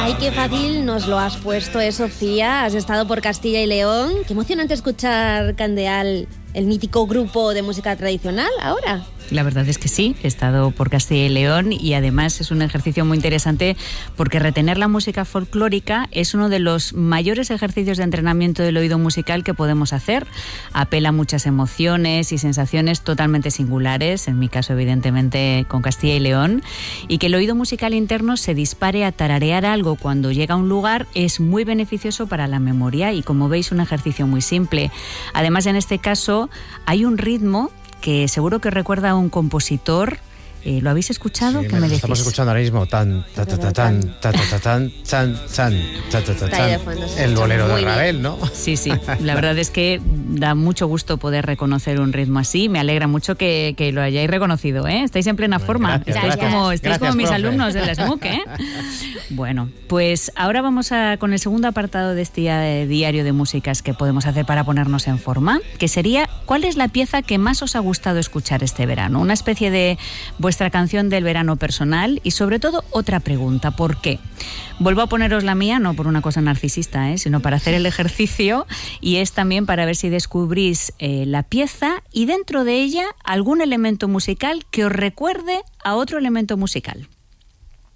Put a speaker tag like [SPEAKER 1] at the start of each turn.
[SPEAKER 1] Ay, qué fácil nos lo has puesto, Sofía. Has estado por Castilla y León. Qué emocionante escuchar Candeal, el mítico grupo de música tradicional, ahora.
[SPEAKER 2] La verdad es que sí, he estado por Castilla y León y además es un ejercicio muy interesante porque retener la música folclórica es uno de los mayores ejercicios de entrenamiento del oído musical que podemos hacer. Apela a muchas emociones y sensaciones totalmente singulares, en mi caso evidentemente con Castilla y León, y que el oído musical interno se dispare a tararear algo cuando llega a un lugar es muy beneficioso para la memoria y, como veis, un ejercicio muy simple. Además, en este caso hay un ritmo que seguro que recuerda a un compositor. ¿Lo habéis escuchado?
[SPEAKER 3] Sí,
[SPEAKER 2] ¿Qué me decís?
[SPEAKER 3] Estamos escuchando ahora mismo tan, ta, ta, ta, tan, ta, ta, ta, tan, chan, chan, ta, ta, ta, tan. El bolero de Ravel, ¿no?
[SPEAKER 2] Sí, sí. La verdad es que da mucho gusto poder reconocer un ritmo así. Me alegra mucho que lo hayáis reconocido, ¿eh? Estáis en plena forma. Estáis como mis alumnos del SMUC, ¿eh? Bueno, pues ahora vamos con el segundo apartado de este diario de músicas que podemos hacer para ponernos en forma, que sería: ¿cuál es la pieza que más os ha gustado escuchar este verano? Una especie de vuestra canción del verano personal y, sobre todo, otra pregunta: ¿por qué? Vuelvo a poneros la mía, no por una cosa narcisista, sino para hacer el ejercicio, y es también para ver si descubrís la pieza y dentro de ella algún elemento musical que os recuerde a otro elemento musical.